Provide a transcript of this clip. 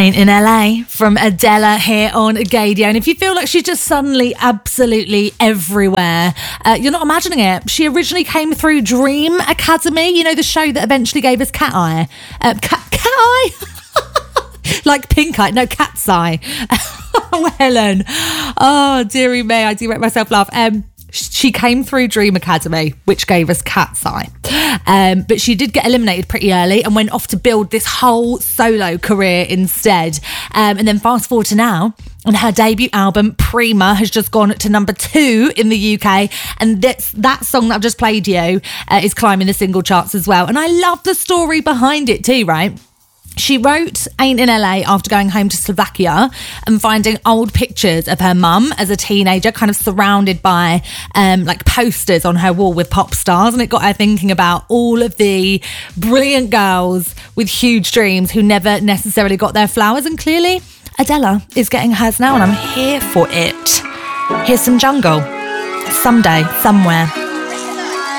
Ain't in LA from Adele here on Gaydio. And if you feel like she's just suddenly absolutely everywhere, you're not imagining it. She originally came through Dream Academy, you know, the show that eventually gave us Cat Eye. Cat Eye? Like Pink Eye, no, Cat's Eye. Oh, Helen. Oh, dearie me, I do make myself laugh. She came through Dream Academy, which gave us Cat's Eye. But she did get eliminated pretty early and went off to build this whole solo career instead. And then fast forward to now, and her debut album, Prima, has just gone to number 2 in the UK. And that song that I've just played you is climbing the single charts as well. And I love the story behind it too, right? She wrote Ain't in LA after going home to Slovakia and finding old pictures of her mum as a teenager, kind of surrounded by like posters on her wall with pop stars. And it got her thinking about all of the brilliant girls with huge dreams who never necessarily got their flowers. And clearly Adele is getting hers now, and I'm here for it. Here's some Jungle. Someday, somewhere.